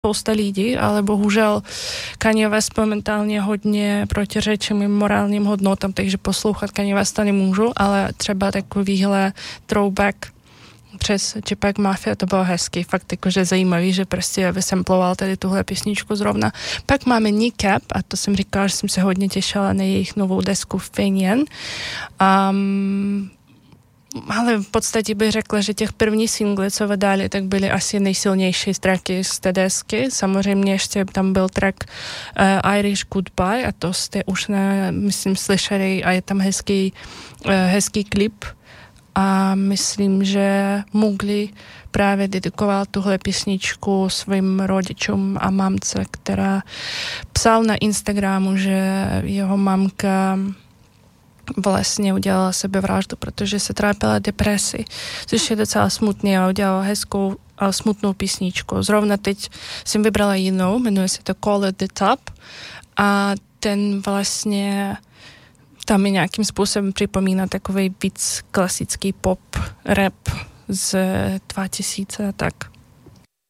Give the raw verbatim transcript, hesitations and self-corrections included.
spousta lidí, ale bohužel Kanye West momentálně hodně protiřečí mým morálním hodnotám, takže poslouchat Kanye Westa nemůžu, ale třeba takovýhle throwback přes Tupac Mafia, to bylo hezký, fakt jakože zajímavý, že prostě vysamploval tady tuhle písničku zrovna. Pak máme Kneecap a to jsem říkala, že jsem se hodně těšila na jejich novou desku Finian. Um, ale v podstatě bych řekla, že těch první singly, co vydali, tak byly asi nejsilnější tracky z té desky. Samozřejmě ještě tam byl track uh, Irish Goodbye a to jste už, ne, myslím, slyšeli a je tam hezký, uh, hezký klip. A myslím, že Mowgli právě dedikoval tuhle písničku svým rodičům a mamce, která psal na Instagramu, že jeho mamka vlastně udělala sebevraždu, protože se trápila depresi, což je docela smutný a udělala hezkou a smutnou písničku. Zrovna teď jsem vybrala jinou, jmenuje se to Call at the Top a ten vlastně tam mi nějakým způsobem připomíná takový víc klasický pop, rap z dva tisíce, tak.